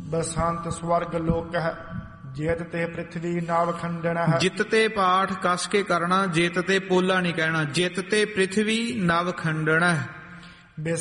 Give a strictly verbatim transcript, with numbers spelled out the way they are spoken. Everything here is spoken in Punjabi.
ਬਸੰਤ ਸਵਰਗ ਲੋਕ ਹੈ ਜੇਤ ਤੇ ਪ੍ਰਿਥਵੀ ਨਾਵ ਖੰਡਣ ਹੈ। ਜਿਤ ਤੇ ਪਾਠ ਕਸ ਕੇ ਕਰਨਾ, ਜਿਤ ਤੇ ਪੋਲਾ ਨਹੀਂ ਕਹਿਣਾ। ਜਿਤ ਤੇ ਪ੍ਰਿਥਵੀ ਨਵ ਖੰਡਣ ਹੈ।